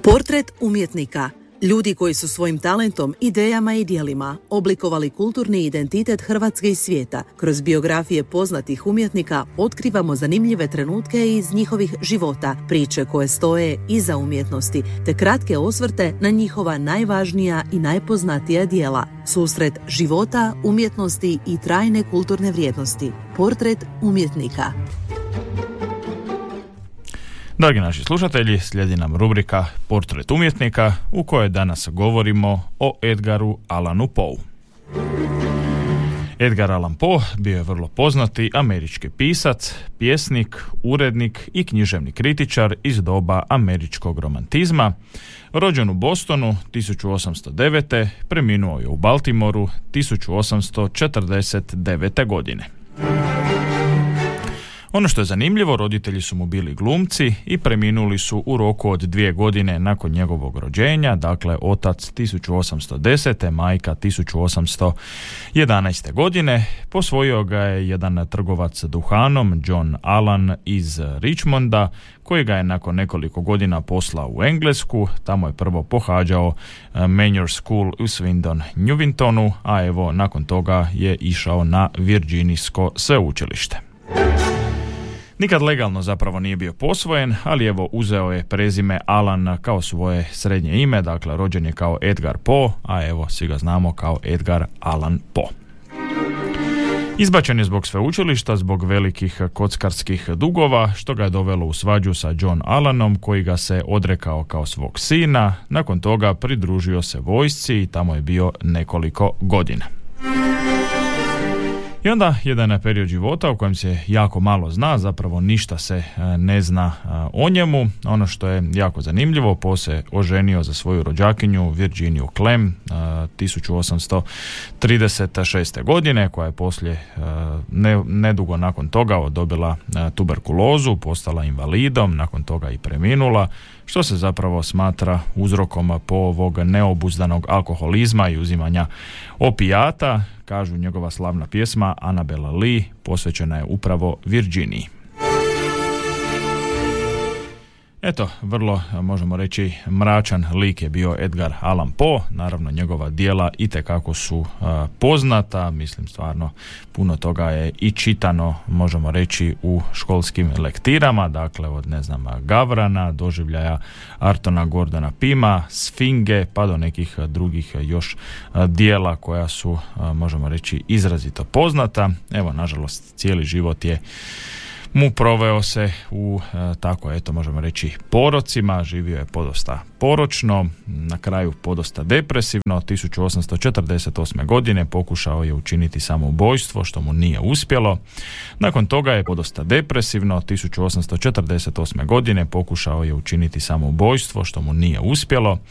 Portret umjetnika. Ljudi koji su svojim talentom, idejama i djelima oblikovali kulturni identitet Hrvatske i svijeta. Kroz biografije poznatih umjetnika otkrivamo zanimljive trenutke iz njihovih života, priče koje stoje iza umjetnosti, te kratke osvrte na njihova najvažnija i najpoznatija djela. Susret života, umjetnosti i trajne kulturne vrijednosti. Portret umjetnika. Dragi naši slušatelji, slijedi nam rubrika Portret umjetnika u kojoj danas govorimo o Edgaru Allanu Poe. Edgar Allan Poe bio je vrlo poznati američki pisac, pjesnik, urednik i književni kritičar iz doba američkog romantizma. Rođen u Bostonu 1809. preminuo je u Baltimoru 1849. godine. Ono što je zanimljivo, roditelji su mu bili glumci i preminuli su u roku od 2 godine nakon njegovog rođenja, dakle otac 1810. majka 1811. godine. Posvojio ga je jedan trgovac duhanom, John Allan iz Richmonda, koji ga je nakon nekoliko godina poslao u Englesku. Tamo je prvo pohađao Manor School u Swindon Newingtonu, a evo nakon toga je išao na Virginijsko sveučilište. Nikad legalno zapravo nije bio posvojen, ali evo uzeo je prezime Allan kao svoje srednje ime, dakle rođen je kao Edgar Poe, a evo svi ga znamo kao Edgar Allan Poe. Izbačen je zbog sveučilišta, zbog velikih kockarskih dugova, što ga je dovelo u svađu sa John Allanom, koji ga se odrekao kao svog sina. Nakon toga pridružio se vojsci i tamo je bio nekoliko godina. I onda jedan period života u kojem se jako malo zna, zapravo ništa se ne zna o njemu. Ono što je jako zanimljivo, Poe se oženio za svoju rođakinju Virginiju Clem 1836. godine, koja je poslije nedugo nakon toga dobila tuberkulozu, postala invalidom, nakon toga i preminula, što se zapravo smatra uzrokom Poeovog neobuzdanog alkoholizma i uzimanja opijata. Kažu, njegova slavna pjesma Annabel Lee posvećena je upravo Virginiji. Eto, vrlo, možemo reći, mračan lik je bio Edgar Allan Poe. Naravno, njegova djela itekako su poznata. Mislim, stvarno, puno toga je i čitano, možemo reći, u školskim lektirama. Dakle, od, Gavrana, doživljaja Artona Gordona Pyma, Sfinge, pa do nekih drugih još djela koja su, možemo reći, izrazito poznata. Evo, nažalost, cijeli život je mu proveo se u, tako eto možemo reći, porocima, živio je podosta poročno, na kraju podosta depresivno. 1848. godine pokušao je učiniti samoubojstvo, što mu nije uspjelo. Nakon toga je podosta depresivno. 1848. godine pokušao je učiniti samoubojstvo, što mu nije uspjelo.